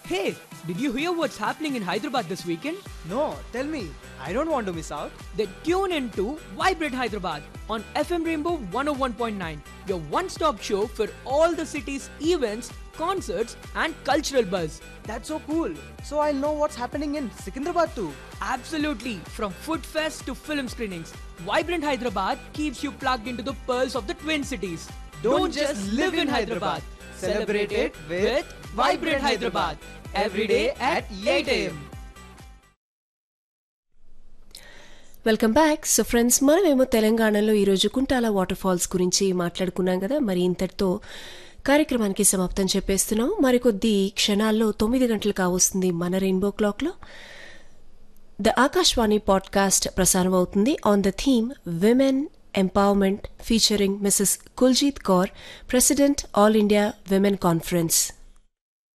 Hey, did you hear what's happening in Hyderabad this weekend? No, tell me. I don't want to miss out. Then tune in to Vibrate Hyderabad on FM Rainbow 101.9, your one-stop show for all the city's events, concerts and cultural buzz. That's so cool. So I'll know what's happening in Secunderabad too. Absolutely, from food fest to film screenings, Vibrant Hyderabad keeps you plugged into the pearls of the Twin Cities. Don't just live in Hyderabad. Celebrate it with Vibrant Hyderabad. Every day at 8 a.m. Welcome back. So friends, మనమేమో తెలంగాణలో ఈరోజు Kuntala water falls గురించి మాట్లాడుకున్నాం కదా. మరి ఇంతటితో కార్యక్రమానికి సమాప్తం చెప్పేస్తున్నాం. మరికొద్ది క్షణాల్లో 9 గంటలు కావస్తుంది మన రెయిన్బో క్లాక్లో. ద ఆకాశవాణి పాడ్కాస్ట్ ప్రసారం అవుతుంది on the theme women empowerment featuring Mrs Kuljeet Kaur, president all India women conference.